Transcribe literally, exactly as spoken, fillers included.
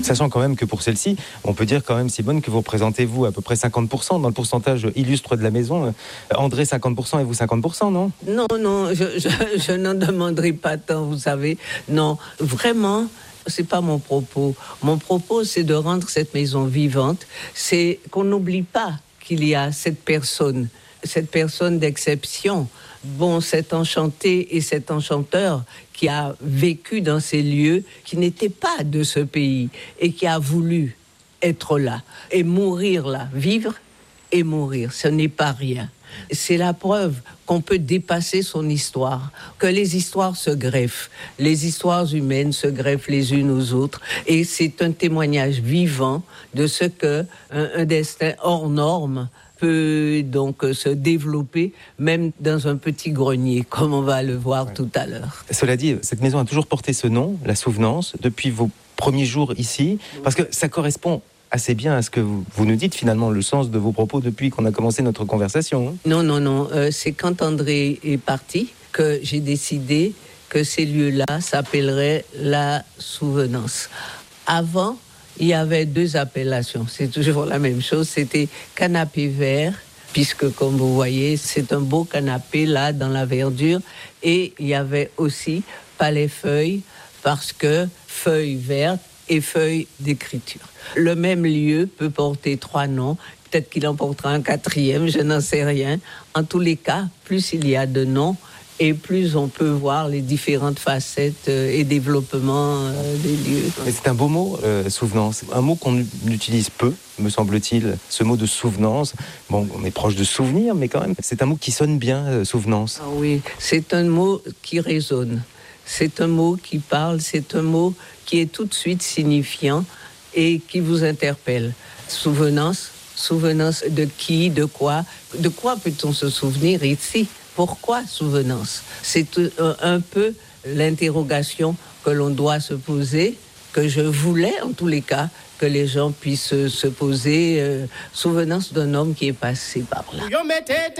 Sachant quand même que pour celle-ci, on peut dire quand même, Simone, que vous représentez, vous, à peu près cinquante pour cent dans le pourcentage illustre de la maison. André, cinquante pour cent et vous, cinquante pour cent, non? Non, non, je, je, je n'en demanderai pas tant, vous savez. Non, vraiment, c'est pas mon propos. Mon propos, c'est de rendre cette maison vivante. C'est qu'on n'oublie pas qu'il y a cette personne, cette personne d'exception. Bon, cet enchanté et cet enchanteur qui a vécu dans ces lieux, qui n'était pas de ce pays et qui a voulu être là et mourir là, vivre et mourir, ce n'est pas rien. C'est la preuve qu'on peut dépasser son histoire, que les histoires se greffent, les histoires humaines se greffent les unes aux autres, et c'est un témoignage vivant de ce que un, un destin hors norme peut donc se développer, même dans un petit grenier, comme on va le voir ouais. tout à l'heure. Cela dit, cette maison a toujours porté ce nom, la Souvenance, depuis vos premiers jours ici, parce que ça correspond assez bien à ce que vous, vous nous dites, finalement, le sens de vos propos depuis qu'on a commencé notre conversation. Hein. Non, non, non, euh, c'est quand André est parti que j'ai décidé que ces lieux-là s'appelleraient la Souvenance. Avant, il y avait deux appellations, c'est toujours la même chose, c'était canapé vert, puisque comme vous voyez, c'est un beau canapé là dans la verdure, et il y avait aussi palais feuilles, parce que feuilles vertes et feuilles d'écriture. Le même lieu peut porter trois noms, peut-être qu'il en portera un quatrième, je n'en sais rien. En tous les cas, plus il y a de noms, et plus on peut voir les différentes facettes et développements des lieux. Mais c'est un beau mot, euh, souvenance. Un mot qu'on utilise peu, me semble-t-il, ce mot de souvenance. Bon, on est proche de souvenir, mais quand même, c'est un mot qui sonne bien, euh, souvenance. Ah oui, c'est un mot qui résonne. C'est un mot qui parle, c'est un mot qui est tout de suite signifiant et qui vous interpelle. Souvenance, souvenance de qui, de quoi? De quoi peut-on se souvenir ici? Pourquoi souvenance? C'est un peu l'interrogation que l'on doit se poser, que je voulais en tous les cas que les gens puissent se poser. Euh, souvenance d'un homme qui est passé par là.